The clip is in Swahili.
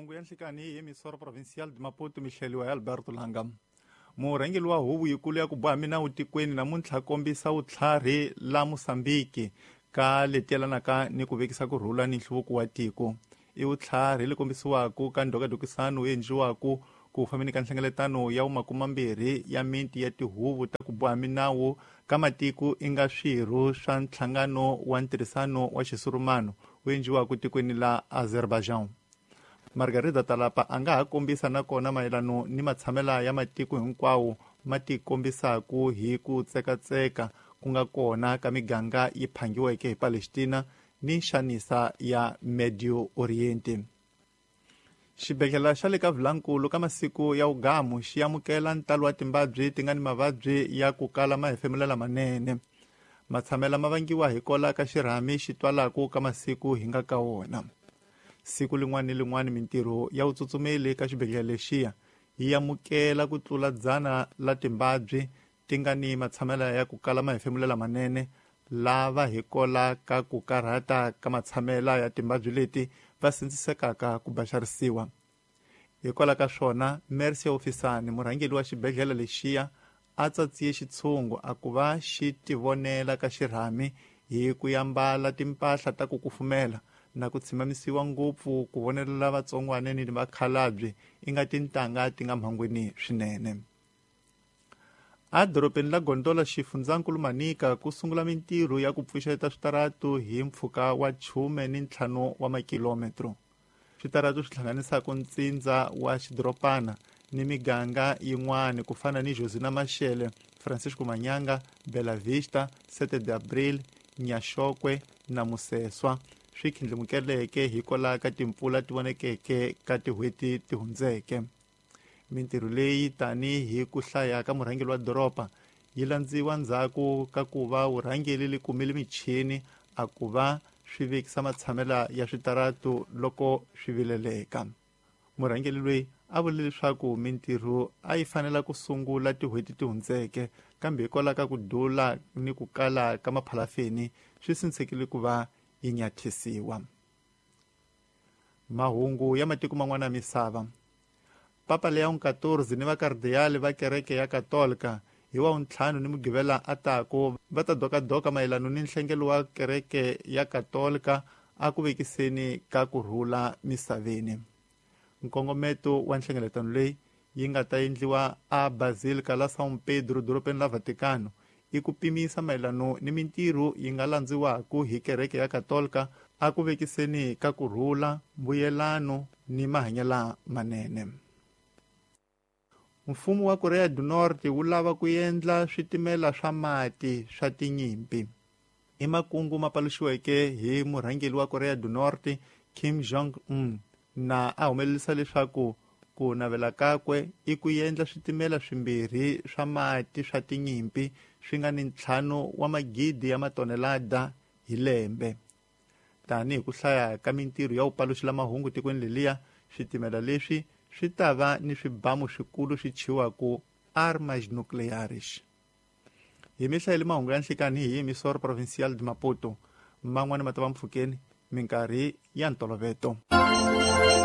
mahungu ya nhlikani hi emisora provincial de Maputo mihleliwa ya Alberto Langa. Murhangeri wa huvu yikulu ya ku boha minawu tikweni namuntlha kombisa vutlhari la Mosambiki ka leti yelanaka ni ku vekisa kurhula ni nhluvuko wa tiko. I vutlhari le kombisiwaku ka ndokadokisano endliwaku ku fambeni ka nhlengeletano ya 20 ya minti ya tihuvu ta ku boha minawu ka matiko inga swirho swa ntlhangano wa ntirhisano wa xisurumano wu endliwaku tikweni la Azerbaijan. Margarida Talapa a nga ha kombisa na kona mayelano ni matshamela ya matiko hinkwawo ma tikombisaku hi ku tsekatseka ku nga kona ka miganga yi phangiweke hi Palestina ni nxanisa ya Medio Oriente. Xibedhlele xa le ka Vilankulu ka masiku ya ugamu xi amukela ntalo wa timbabyi ti nga ni mavabyi ya ku kala mahefemulela manene. Matshamela ma vangiwa hi kola ka xirhami xi twalaku ka masiku hi nga ka wona. Siku lin'wana ni lin'wana mintirho ya utsutsumeli ka xibedhlele lexiya yi amukela ku tlula 100 la timbabyi ti nga ni matshamela ya ku kala mahefemulela manene lava hi kola ka ku karhata ka matshamela ya timbabyi leti va sindzisekaka ku baxarisiwa. Hikola ka swona Mercy Ofisani murhangeri wa xibedhlele lexiya a tsatsiye xitshungu a ku va xi tivonela ka xirhami hi ku yambala timpahla ta ku kufumela na ku tshimamisiwa ngopfu ku vonelela vatsongwane ni vakhalabye inga tintanga ti nga mhangweni swinene. A doropeni la Gondola xifundzakulu Manika ku sungula mintirho ya ku pfuxeta switaratu hi mpfhuka wa 15 wa makilometro. Switaratu swi hlanganisaka ntsindza wa Xidoropana ni miganga yin'wana ku fana ni Josina Mashele, Francisco Manyanga, Bela Vista, 7 de Abril, Nyaxokwe na Museswa swi khindlemukeleke hi kola ka timpfula ti vonekeke ka tihweti ti hundzeke. Mintirho leyi tani hi ku hlaya ka murhangeri wa doropa yi landziwa ndzhaku ka ku va urhangeri li kumile michini a ku va swi vekisa matshamela ya switaratu loko swi vileleka. Murhangeri loyi a vule leswaku mintirho a yi fanela ku sungula tihweti ti hundzeke kambe hikola ka ku dula ni ku kala ka maphalafeni swi sindzekile ku va yi nyathisiwa. Mahungu ya matiko man'wana ya misava. Papa Leo 14 ni vakardiyali va kereke ya Katolika hi wa 5 ni mugqivela a tako va ta dokadoka mayelano ni nhlengelo wa kereke ya Katolika a ku vekiseni ka kurhula misaveni. Nkongometo wa nhlengeletano leyi yi nga ta endliwa a Basilica la São Pedro doropeni la Vatikano i ku pimisa mayelano ni mintirho yi nga landziwaku hi kereke ya Katolika a ku vekiseni ka kurhula, mbuyelano ni mahanyela manene. Mfumo wa Korea du Norte wu lava ku endla switimela swa mati swa tinyimpi. I makungu ma paluxiweke hi murhangeri wa Korea du Norte Kim Jong-un na a humelerisa leswaku ku navela kakwe i ku endla switimela swimbirhi swa mati swa tinyimpi swi nga ni 5 wa magidi ya matonelada hi lembe. Tani hi ku hlaya ka mintirho ya upaluxila mahungu tikweni leliya, switimela leswi swi ta va ni swibamu swikulu swi chiwaku armas nucleares. Hi mihlayeli mahungu ya nhlikani hi emisora provincial de Maputo man'wana ma ta va mpfhukeni minkarhi ya ntolovelo.